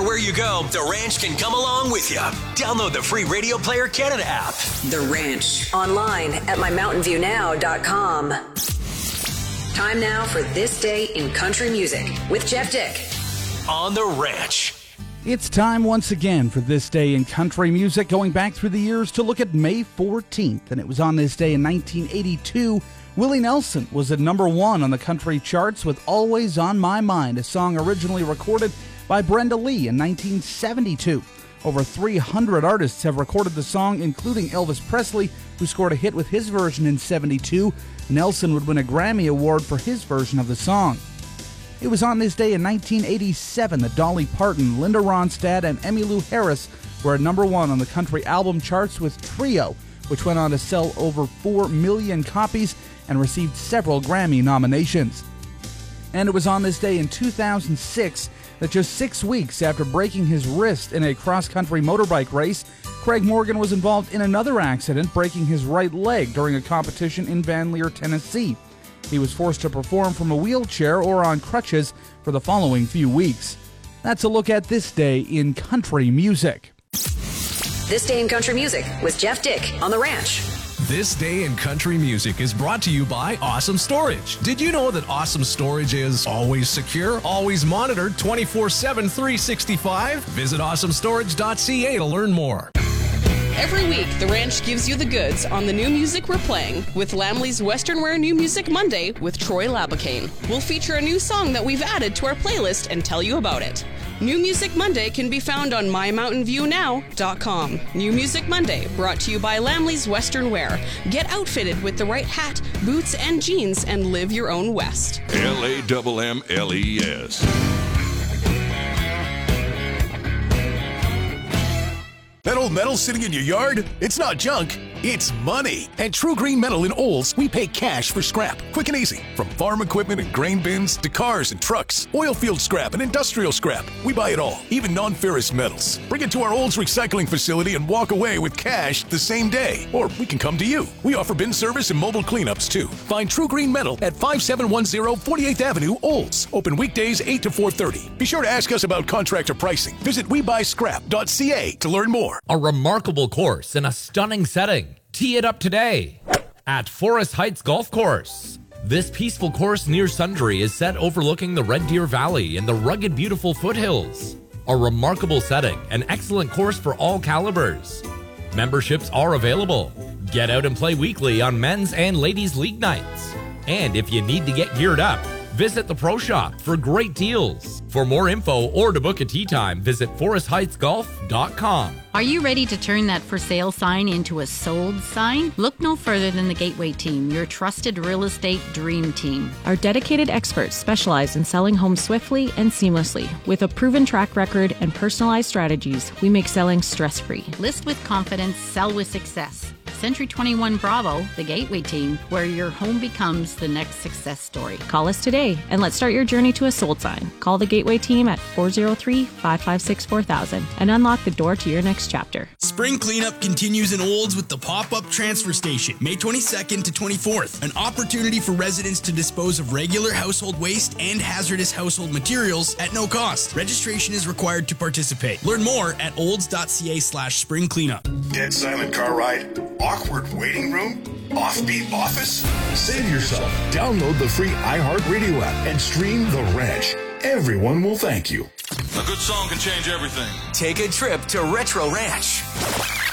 where you go, The Ranch can come along with you. Download the free Radio Player Canada app. The Ranch. Online at mymountainviewnow.com. Time now for This Day in Country Music with Jeff Dick. On The Ranch. It's time once again for This Day in Country Music, going back through the years to look at May 14th. And it was on this day in 1982, Willie Nelson was at number one on the country charts with Always on My Mind, a song originally recorded by Brenda Lee in 1972. Over 300 artists have recorded the song, including Elvis Presley, who scored a hit with his version in 72. Nelson would win a Grammy Award for his version of the song. It was on this day in 1987 that Dolly Parton, Linda Ronstadt, and Emmylou Harris were at number one on the country album charts with Trio, which went on to sell over 4 million copies and received several Grammy nominations. And it was on this day in 2006 that just 6 weeks after breaking his wrist in a cross-country motorbike race, Craig Morgan was involved in another accident, breaking his right leg during a competition in Van Leer, Tennessee. He was forced to perform from a wheelchair or on crutches for the following few weeks. That's a look at This Day in Country Music. This Day in Country Music with Jeff Dick on The Ranch. This Day in Country Music is brought to you by Awesome Storage. Did you know that Awesome Storage is always secure, always monitored, 24/7, 365? Visit awesomestorage.ca to learn more. Every week, The Ranch gives you the goods on the new music we're playing with Lamley's Western Wear New Music Monday with Troy Labacane. We'll feature a new song that we've added to our playlist and tell you about it. New Music Monday can be found on mymountainviewnow.com. New Music Monday, brought to you by Lamley's Western Wear. Get outfitted with the right hat, boots, and jeans and live your own West. LAMMLES. That old metal sitting in your yard? It's not junk, it's money. At True Green Metal in Olds, we pay cash for scrap, quick and easy. From farm equipment and grain bins to cars and trucks, oil field scrap and industrial scrap. We buy it all, even non-ferrous metals. Bring it to our Olds recycling facility and walk away with cash the same day. Or we can come to you. We offer bin service and mobile cleanups too. Find True Green Metal at 5710 48th Avenue, Olds. Open weekdays 8 to 4:30. Be sure to ask us about contractor pricing. Visit WeBuyScrap.ca to learn more. A remarkable course in a stunning setting. Tee it up today at Forest Heights Golf Course. This peaceful course near Sundre is set overlooking the Red Deer Valley and the rugged, beautiful foothills. A remarkable setting, an excellent course for all calibers. Memberships are available. Get out and play weekly on men's and ladies' league nights. And if you need to get geared up, visit the Pro Shop for great deals. For more info or to book a tee time, visit ForestHeightsGolf.com. Are you ready to turn that for sale sign into a sold sign? Look no further than the Gateway Team, your trusted real estate dream team. Our dedicated experts specialize in selling homes swiftly and seamlessly. With a proven track record and personalized strategies, we make selling stress-free. List with confidence, sell with success. Century 21 Bravo, the Gateway Team, where your home becomes the next success story. Call us today and let's start your journey to a sold sign. Call the Gateway Team at 403-556-4000 and unlock the door to your next chapter. Spring cleanup continues in Olds with the pop-up transfer station, May 22nd to 24th. An opportunity for residents to dispose of regular household waste and hazardous household materials at no cost. Registration is required to participate. Learn more at olds.ca/spring cleanup. Dead silent car ride? Awkward waiting room? Offbeat office? Save yourself. Download the free iHeartRadio app and stream The Ranch. Everyone will thank you. A good song can change everything. Take a trip to Retro Ranch.